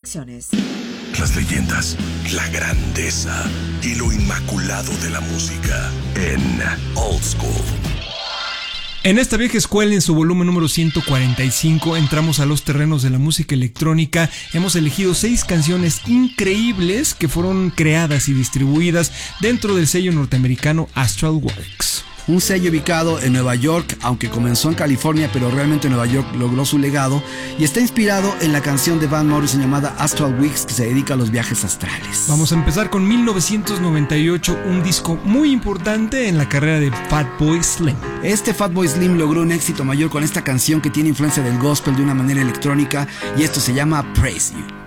Las leyendas, la grandeza y lo inmaculado de la música en Old School. En esta vieja escuela, en su volumen número 145, entramos a los terrenos de la música electrónica. Hemos elegido 6 canciones increíbles que fueron creadas y distribuidas dentro del sello norteamericano Astral Works. Un sello ubicado en Nueva York, aunque comenzó en California, pero realmente Nueva York logró su legado y está inspirado en la canción de Van Morrison llamada Astral Weeks, que se dedica a los viajes astrales. Vamos a empezar con 1998, un disco muy importante en la carrera de Fatboy Slim. Este Fatboy Slim logró un éxito mayor con esta canción que tiene influencia del gospel de una manera electrónica, y esto se llama Praise You.